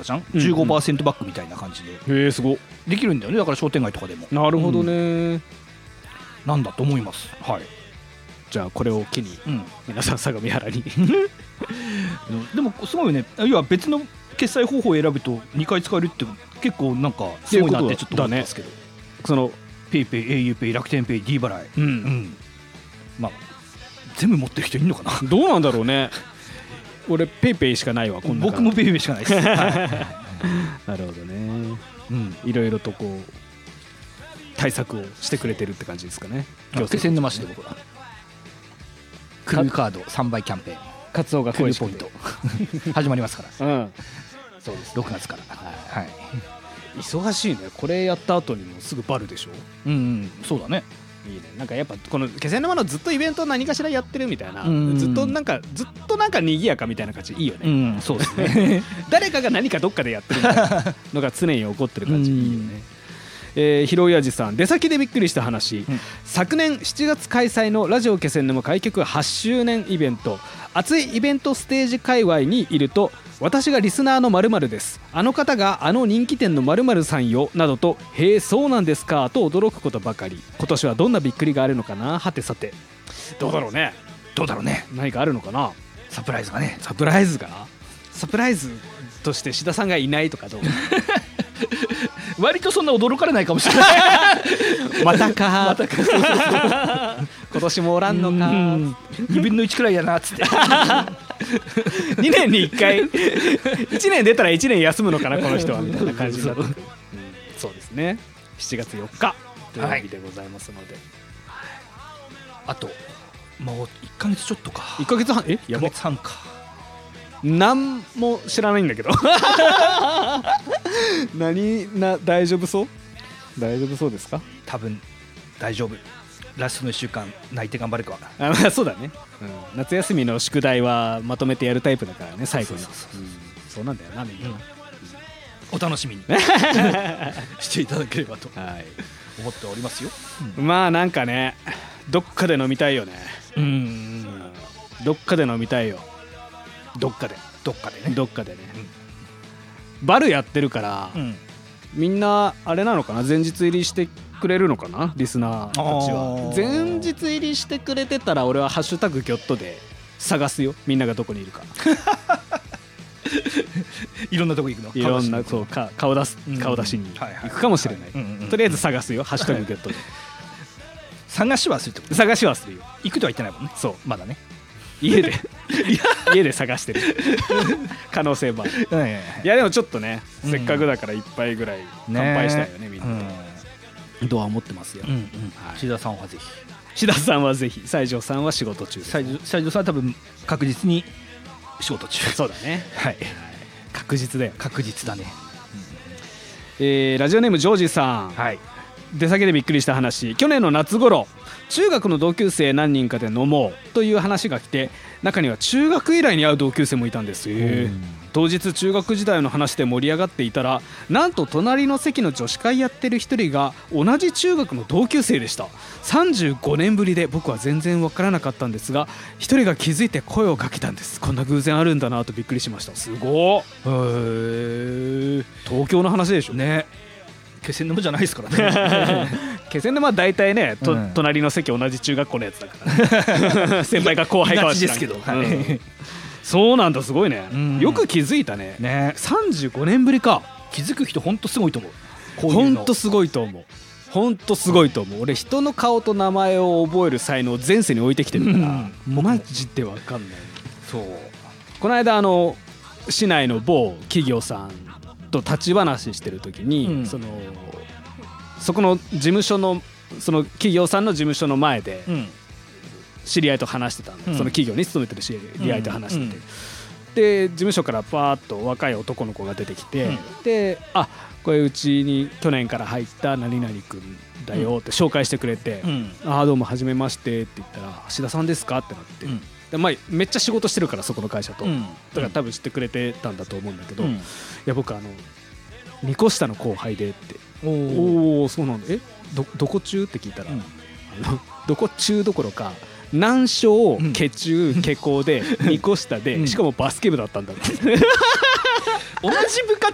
じゃん、15% バックみたいな感じで、 すごできるんだよね。だから商店街とかでも。 なるほどね、 なんだと思います。 はい。じゃあこれを機に皆さん相模原にでもすごいよね。いや別の決済方法を選ぶと2回使えるって結構なんかすごいなってちょっと思ったんですけど、 そのペイペイ、au ペイ、楽天ペイ、D 払い、まあ全部持ってる人いるのかな。 どうなんだろうね。俺ペイペイしかないわ。 僕もペイペイしかないです。 なるほどね。いろいろとこう対策をしてくれてるって感じですかね。 気仙沼市で僕はクルーカード3倍キャンペーン、 カツオがクルーポイント始まりますから。 そうです。 6月から。はい。 忙しいね。これやった後にもすぐバルでしょ。 そうだね。 いいね。なんかやっぱこの気仙沼のずっとイベント何かしらやってるみたいな、ずっとなんか賑やかみたいな感じいいよね。 そうですね。 誰かが何かどっかでやってるみたいなのが常に起こってる感じいいよね。ひろいあじさん、出先でびっくりした話、昨年7月開催のラジオ気仙沼開局8周年イベント、熱いイベントステージ界隈にいると、私がリスナーの〇〇です、あの方があの人気店の〇〇さんよなどと、へえそうなんですかと驚くことばかり。今年はどんなびっくりがあるのかな。はてさて、どうだろうね。何かあるのかな。 サプライズがね。 サプライズとして志田さんがいないとかどう割とそんな驚かれないかもしれない。 またか今年もおらんのか、 2分の1くらいやなっつって 2年に1回1年出たら1年休むのかなこの人はみたいな感じだと。そうですね。7月4日土曜日でございますので、 あともう1ヶ月ちょっとか。 1ヶ月半。 1ヶ月半か。 何も知らないんだけど大丈夫そうですか。 多分大丈夫。ラストの1週間泣いて頑張るか。 そうだね、夏休みの宿題はまとめてやるタイプだからね、最後に。そうなんだよな、みんな。 お楽しみにしていただければと思っておりますよ。 まあなんかね、どっかで飲みたいよね。どっかで飲みたいよ。どっかでね、バルやってるから、みんなあれなのかな、前日入りしてくれるのかな、リスナーたちは。前日入りしてくれてたら俺はハッシュタグギョットで探すよ、みんながどこにいるかいろんなとこ行くの。 いろんな顔出しに行くかもしれない。とりあえず探すよ、ハッシュタグギョットで。 探しはするってこと。 探しはするよ。 行くとは言ってないもんね。 そう、 まだね。 家で探してる可能性もある。いやでもちょっとね、せっかくだから一杯ぐらい乾杯したいよね、みんなとは思ってますよ。 志田さんはぜひ。 志田さんはぜひ。西条さんは仕事中です。 西条さんは多分確実に仕事中。 そうだね。はい、確実だよ。 確実だね。 ラジオネームジョージさん、出先でびっくりした話。去年の夏頃、中学の同級生何人かで飲もうという話が来て、中には中学以来に会う同級生もいたんです。当日中学時代の話で盛り上がっていたら、なんと隣の席の女子会やってる一人が同じ中学の同級生でした。35年ぶりで僕は全然わからなかったんですが、一人が気づいて声をかけたんです。こんな偶然あるんだなとびっくりしました。すごっ。東京の話でしょね。 気仙沼じゃないですからね。 気仙沼は大体ね、隣の席同じ中学校のやつだから先輩が後輩かは知らんけど。そうなんだ、すごいね。よく気づいたね。35年ぶりか。 気づく人ほんとすごいと思う。 ほんとすごいと思う。俺人の顔と名前を覚える才能を前世に置いてきてるから、マジで分かんない。そう、この間市内の某企業さんと立ち話してる時に、そこの事務所のその企業さんの事務所の前で知り合いと話してたんで、その企業に勤めてる知り合いと話してて、で事務所からパーッと若い男の子が出てきて、でこれうちに去年から入った何々くんだよって紹介してくれて、どうも初めましてって言ったら、志田さんですかってなって、でめっちゃ仕事してるからそこの会社と、だから多分知ってくれてたんだと思うんだけど、いや僕2個下の後輩でって。おお、そうなんだ。どこ中って聞いたら、どこ中どころか南小家中家高で2個下で、しかもバスケ部だったんだって。 同じ部活